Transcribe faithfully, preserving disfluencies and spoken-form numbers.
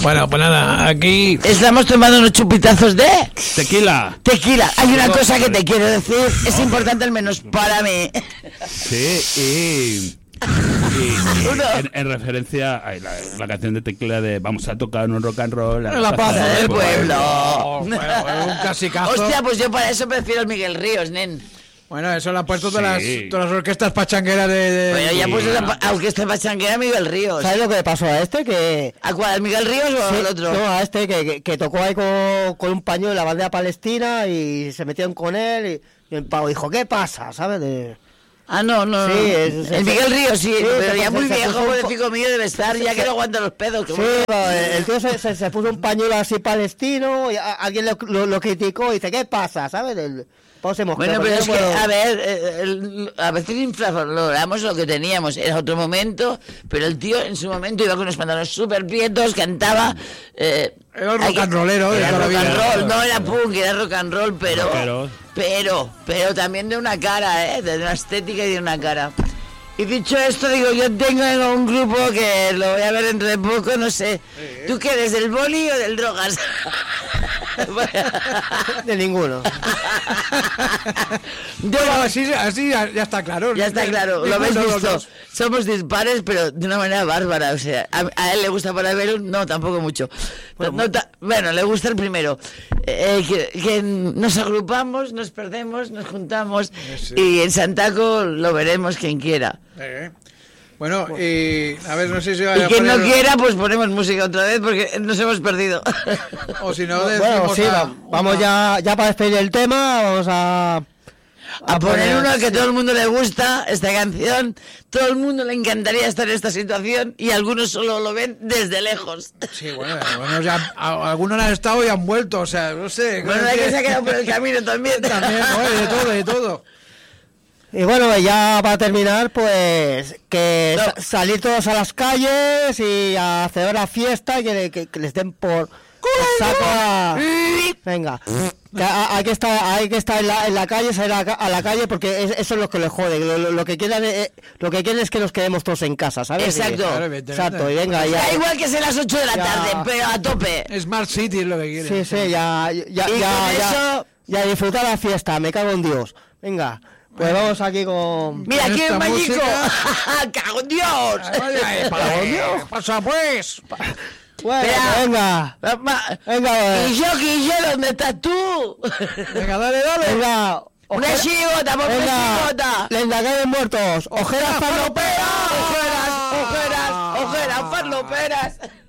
Bueno, pues nada, aquí... Estamos tomando unos chupitazos de... Tequila. Tequila. Hay una cosa que te quiero decir, es importante al menos para mí. Sí, y... Y, y en, en referencia a la, la canción de Tequila de vamos a tocar un rock and roll en la plaza del pueblo. Oh, bueno, un clasicazo. Hostia, pues yo para eso prefiero el Miguel Ríos, nen. Bueno, eso lo han puesto todas, Sí. las, todas las orquestas pachangueras de... de... Bueno, ya Sí. pues la orquesta pachanguera Miguel Ríos. ¿Sabes lo que le pasó a este? Que... ¿A cuál? ¿Al Miguel Ríos o Sí, al otro? No, a este que, que, que tocó ahí con, con un pañuelo en la bandera palestina y se metieron con él y, y el pavo dijo, ¿qué pasa? ¿Sabes? De... Ah, no, no. Sí, no. es- el es- Miguel Ríos, sí, sí, pero se ya puso- muy se viejo, puso un po- pobrecito mío, debe estar, ya que no aguanta los pedos. que Sí, bueno. pero el tío se, se, se puso un pañuelo así palestino y a- alguien lo, lo, lo criticó y dice, ¿qué pasa? ¿Sabes? El pavo se mosqueó. Bueno, pero yo es que, puedo- a ver, eh, el- a veces infravaloramos lo que teníamos. Era otro momento, pero el tío en su momento iba con unos pantalones súper prietos, cantaba... Eh, Era el hay rock que- and rollero de Era toda la rock and vida. roll, no era punk, era rock and roll, pero... Rockeros. Pero, pero también de una cara, ¿eh? De una estética y de una cara. Y dicho esto, digo, yo tengo un grupo que lo voy a ver dentro de poco, no sé. ¿Tú qué eres, del boli o del drogas? De ninguno. Bueno, así, así ya, ya está claro. Ya está claro, lo habéis Ninguno de los visto. dos. Somos dispares, pero de una manera bárbara. O sea, a, a él le gusta para ver, no, tampoco mucho. No, no ta- bueno, le gusta el primero. Eh, que, que nos agrupamos, nos perdemos, nos juntamos Sí. y en Santaco lo veremos quien quiera. Eh, Bueno, y a ver, no sé si Y vaya a quien no poner... quiera, pues ponemos música otra vez porque nos hemos perdido. O si no, decimos Bueno, sí, a- va- vamos ya, ya para despedir el tema, vamos a... A poner uno que a todo el mundo le gusta, esta canción, todo el mundo le encantaría estar en esta situación y algunos solo lo ven desde lejos. Sí, bueno, bueno ya, a- algunos han estado y han vuelto, o sea, no sé. Bueno, hay que se ha quedado por el camino también. También, ¿no? De todo, de todo. Y bueno, ya para terminar, pues que No. sa- salir todos a las calles y a hacer la fiesta y que, que- que les den por por saco a... Venga, que a- hay que estar, hay que estar en la, en la calle, salir a, la ca- a la calle porque es- eso es lo que les jode. Lo, lo- lo que quieren, es- lo que quieren es que nos quedemos todos en casa, ¿sabes? Exacto. Y- Claro, evidentemente. Exacto, y venga, ya. Da igual que sea las ocho de la Ya. tarde, pero a tope. Smart City es lo que quieren. Sí, sí, ya, ya, ya, Y ya, con ya, eso- ya disfrutar la fiesta, me cago en Dios. Venga, pues vamos aquí con... Mira, aquí hay un Esta mañico. música- ¡Cago en Dios! Vaya, eh, pa- pasa pues. Bueno, Espera. pues venga, Ma- venga, Y yo, y yo, ¿dónde estás tú? Venga, dale, dale. venga. Una ojera- chigota, por una Venga, chigota. lendacarios muertos, ojeras farloperas. Ojeras, ojeras, ojeras, farloperas.